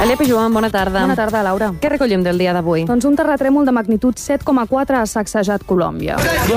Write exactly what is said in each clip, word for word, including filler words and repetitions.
Alepa Joan, bona tarda. Bona tarda, Laura. Què recollim del dia d'avui? Doncs un terratrèmol de magnitud set coma quatre ha sacsejat Colòmbia.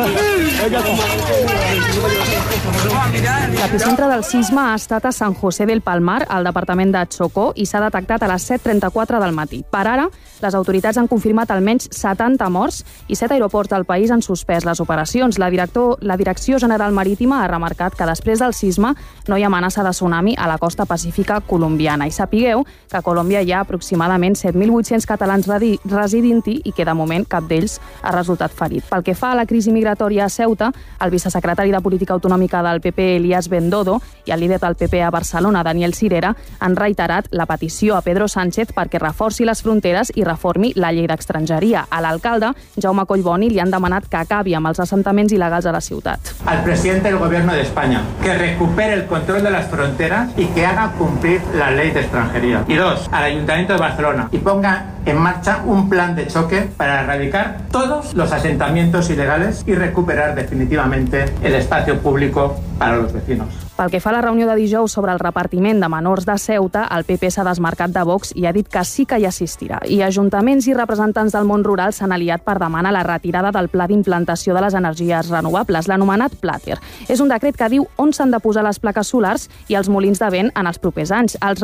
L'epicentre del sisme ha estat a San José del Palmar, al departament de Chocó, i s'ha detectat a les set trenta-quatre del matí. Per ara, les autoritats han confirmat almenys setanta morts i set aeroports del país han suspès les operacions. La, director, la Direcció General Marítima ha remarcat que després del sisme no hi ha amenaça de tsunami a la costa pacífica colombiana. I sapigueu que a Colòmbia hi ha aproximadament set mil vuit-cents catalans residint-hi i que de moment cap d'ells ha resultat ferit. Pel que fa a la crisi migratòria a Ceuta, el vicesecretari de Política Autonòmica del P P, Elías Bendodo, i el líder del P P a Barcelona, Daniel Sirera, han reiterat la petició a Pedro Sánchez perquè reforci les fronteres i reformi la llei d'extrangeria. A l'alcalde, Jaume Collboni, li han demanat que acabi amb els assentaments il·legals a la ciutat. Al presidente del Gobierno de España que recupere el control de las fronteras y que haga cumplir la ley de extranjería. Y dos, al Ayuntamiento de Barcelona y ponga en marcha un plan de choque para erradicar todos los asentamientos ilegales y recuperar definitivamente el espacio público para los vecinos. Pel que fa a la reunió de dijous sobre el repartiment de menors de Ceuta, el P P s'ha desmarcat de Vox i ha dit que sí que hi assistirà. I ajuntaments i representants del món rural s'han aliat per demanar la retirada del pla d'implantació de les energies renovables, l'anomenat Plater. És un decret que diu on s'han de posar les plaques solars i els molins de vent en els propers anys. Els